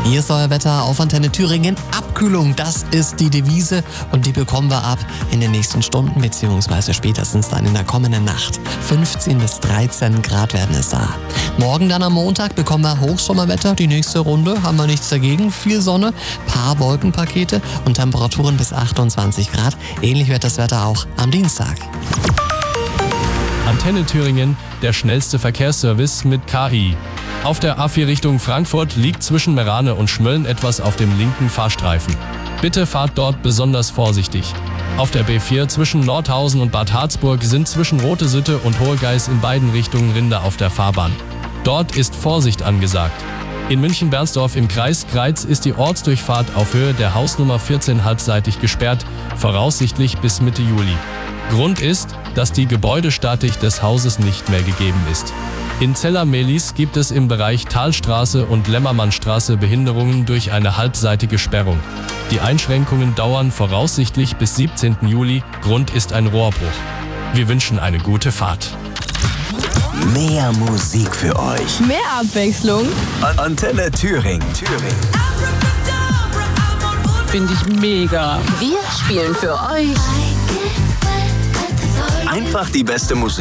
Hier ist euer Wetter auf Antenne Thüringen. Abkühlung, das ist die Devise und die bekommen wir ab in den nächsten Stunden beziehungsweise spätestens dann in der kommenden Nacht. 15 bis 13 Grad werden es da. Morgen dann am Montag bekommen wir Hochsommerwetter. Die nächste Runde haben wir nichts dagegen. Viel Sonne, paar Wolkenpakete und Temperaturen bis 28 Grad. Ähnlich wird das Wetter auch am Dienstag. Antenne Thüringen, der schnellste Verkehrsservice mit KI. Auf der A4 Richtung Frankfurt liegt zwischen Merane und Schmölln etwas auf dem linken Fahrstreifen. Bitte fahrt dort besonders vorsichtig. Auf der B4 zwischen Nordhausen und Bad Harzburg sind zwischen Rote Sitte und Hohegeis in beiden Richtungen Rinder auf der Fahrbahn. Dort ist Vorsicht angesagt. In München-Bernsdorf im Kreis Greiz ist die Ortsdurchfahrt auf Höhe der Hausnummer 14 halbseitig gesperrt, voraussichtlich bis Mitte Juli. Grund ist, dass die Gebäudestatik des Hauses nicht mehr gegeben ist. In Zeller-Mehlis gibt es im Bereich Talstraße und Lämmermannstraße Behinderungen durch eine halbseitige Sperrung. Die Einschränkungen dauern voraussichtlich bis 17. Juli. Grund ist ein Rohrbruch. Wir wünschen eine gute Fahrt. Mehr Musik für euch. Mehr Abwechslung. Antenne Thüringen. Finde ich mega. Wir spielen für euch Einfach die beste Musik.